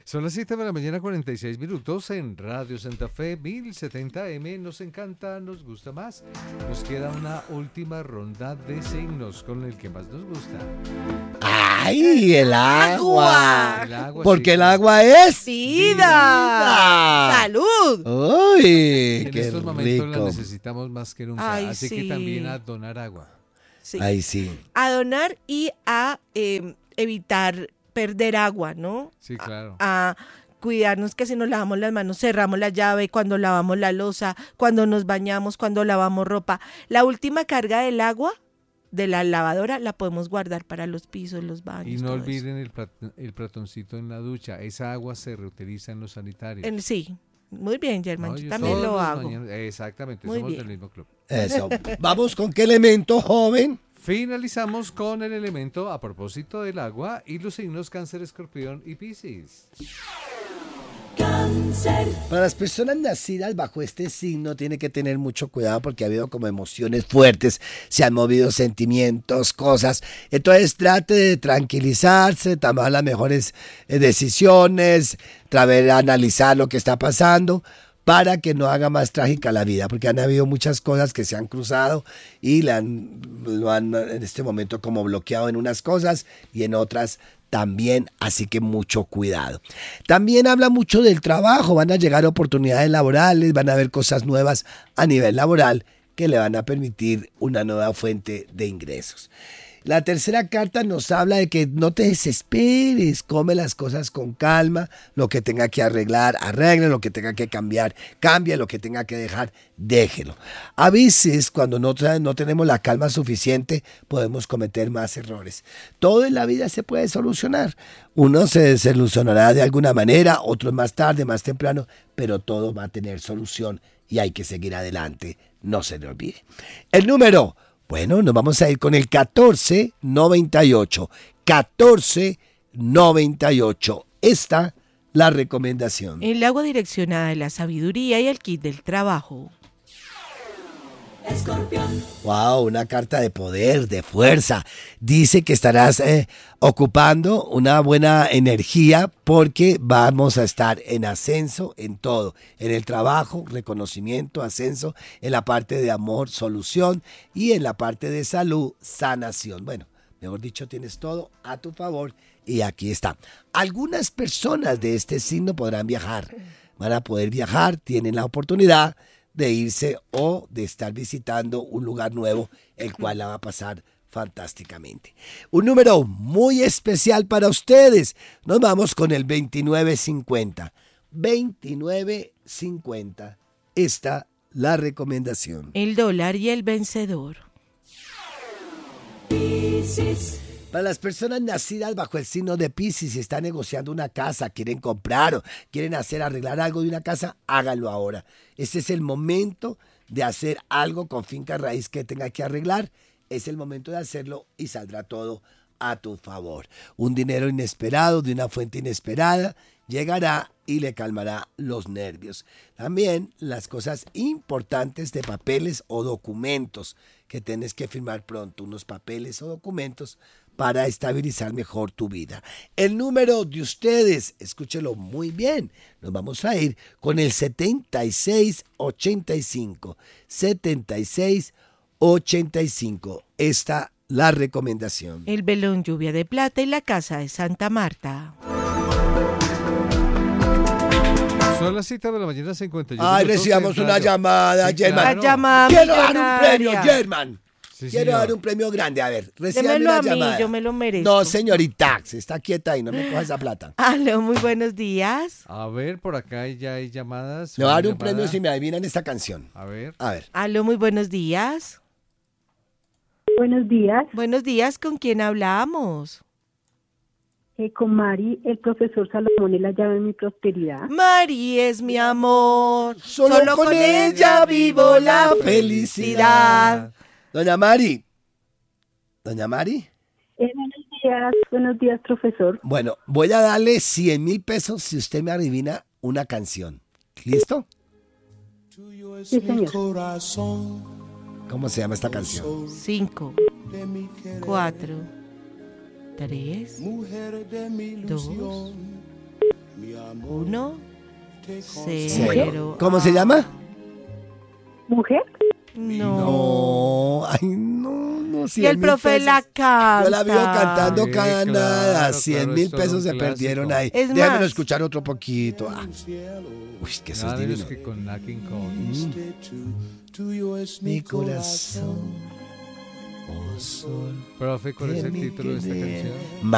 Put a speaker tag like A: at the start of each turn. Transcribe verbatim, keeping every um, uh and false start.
A: Son las siete de la mañana, cuarenta y seis minutos en Radio Santa Fe mil setenta eme. Nos encanta, nos gusta más. Nos queda una última ronda de signos con el que más nos gusta.
B: ¡Ay, el agua!
A: El agua,
B: Porque
A: sí,
B: el agua es
C: ¡Vida!
B: vida.
C: ¡Salud!
B: ¡Uy,
A: En
B: qué
A: estos momentos la
B: rico!
A: necesitamos más que nunca.
C: Ay,
A: así
C: sí.
A: que también a donar agua.
C: Sí.
B: Ay, sí.
C: A donar y a eh, evitar perder agua, ¿no?
A: Sí, claro.
C: A cuidarnos que si nos lavamos las manos, cerramos la llave, cuando lavamos la loza, cuando nos bañamos, cuando lavamos ropa. La última carga del agua de la lavadora la podemos guardar para los pisos, los baños.
A: Y no
C: todo
A: olviden el, plat- el platoncito en la ducha. Esa agua se reutiliza en los sanitarios.
C: eso. En- sí, muy bien, Germán,
A: No,
C: yo
A: yo
C: también
A: todos
C: lo
A: los
C: hago.
A: mañanas- exactamente,
C: Muy
A: somos
C: bien.
A: del mismo club.
B: Eso. ¿Vamos con qué elemento, joven?
A: Finalizamos con el elemento a propósito del agua y los signos Cáncer, Escorpión y Piscis.
B: Para las personas nacidas bajo este signo tiene que tener mucho cuidado porque ha habido como emociones fuertes, se han movido sentimientos, cosas. Entonces trate de tranquilizarse, tomar las mejores eh, decisiones, tratar analizar lo que está pasando para que no haga más trágica la vida, porque han habido muchas cosas que se han cruzado y le han, lo han en este momento como bloqueado en unas cosas y en otras también, así que mucho cuidado. También habla mucho del trabajo, van a llegar oportunidades laborales, van a haber cosas nuevas a nivel laboral que le van a permitir una nueva fuente de ingresos. La tercera carta nos habla de que no te desesperes, come las cosas con calma, lo que tenga que arreglar, arregle, lo que tenga que cambiar, cambia, lo que tenga que dejar, déjelo. A veces cuando no, tra- no tenemos la calma suficiente podemos cometer más errores. Todo en la vida se puede solucionar. Uno se solucionará de alguna manera, otro más tarde, más temprano, pero todo va a tener solución y hay que seguir adelante, no se le olvide. El número... Bueno, nos vamos a ir con el catorce noventa y ocho. catorce noventa y ocho. Esta la recomendación.
C: El agua direccionada de la sabiduría y el kit del trabajo.
D: Escorpión,
B: Wow, una carta de poder, de fuerza. Dice que estarás eh, ocupando una buena energía porque vamos a estar en ascenso en todo. En el trabajo, reconocimiento, ascenso, en la parte de amor, solución y en la parte de salud, sanación. Bueno, mejor dicho, tienes todo a tu favor y aquí está. Algunas personas de este signo podrán viajar. Van a poder viajar, tienen la oportunidad de irse o de estar visitando un lugar nuevo, el cual la va a pasar fantásticamente. Un número muy especial para ustedes. Nos vamos con el veintinueve cincuenta. veintinueve cincuenta. Esta la recomendación.
C: El dólar y el vencedor.
D: Piscis,
B: Para las personas nacidas bajo el signo de Piscis, si están negociando una casa, quieren comprar o quieren hacer arreglar algo de una casa, háganlo ahora. Este es el momento de hacer algo con finca raíz que tenga que arreglar. Es el momento de hacerlo y saldrá todo a tu favor. Un dinero inesperado de una fuente inesperada llegará y le calmará los nervios. También las cosas importantes de papeles o documentos que tienes que firmar pronto, unos papeles o documentos para estabilizar mejor tu vida. El número de ustedes, escúchelo muy bien, nos vamos a ir con el setenta y seis ochenta y cinco. setenta y seis ochenta y cinco. Esta la recomendación.
C: El velón lluvia de plata y la casa de Santa Marta.
A: Son las siete de la mañana, cincuenta y uno
B: Ay,
A: minutos
B: recibamos
A: en
B: una
A: radio.
B: llamada,
A: Sí,
B: Germán.
A: claro.
C: La llamada
B: Quiero dar un
C: millonaria.
B: premio, Germán.
A: Sí,
B: Quiero
A: señor.
B: dar un premio grande. A ver, recíbame
C: Démelo
B: una
C: a mí,
B: llamada.
C: yo me lo merezco.
B: No, señorita, se está quieta ahí, no me coja esa plata.
C: Aló, muy buenos días.
A: A ver, por acá ya hay llamadas.
B: Le voy a dar
A: Una
B: un premio
A: llamada.
B: si me adivinan esta canción.
A: A ver.
B: A ver.
C: Aló, muy buenos días.
E: Buenos días,
C: Buenos días, ¿con quién hablamos?
E: eh, con Mari, el profesor Salomón y la llave de mi prosperidad.
C: Mari es mi amor.
B: Solo, con, ella vivo la felicidad. Doña Mari. Doña Mari.
E: Eh, buenos días, buenos días, profesor.
B: Bueno, voy a darle cien mil pesos si usted me adivina una canción. ¿Listo?
E: Sí, señor.
B: ¿Cómo se llama esta canción?
C: Cinco, cuatro, tres, dos, uno,
B: Cero.
C: cero.
B: ¿Cómo se llama?
E: ¿Mujer?
C: No.
B: No, ay, no, no.
C: Y
B: cien
C: el
B: mil
C: profe
B: pesos.
C: la canta.
B: Yo la veo cantando
A: Sí,
B: cada
A: claro,
B: nada. cien
A: claro,
B: mil
A: es todo
B: pesos
A: un
B: se
A: clásico.
B: perdieron ahí.
C: Es
B: Déjamelo
C: más-
B: escuchar otro poquito. Ah. Uy, que eso
A: Nada
B: es
A: menos
B: divino.
A: que con Nat King Cole.
B: Mi corazón, oh sol.
A: Profe, ¿cuál es el
B: de mi
A: título de esta
B: querer.
A: canción?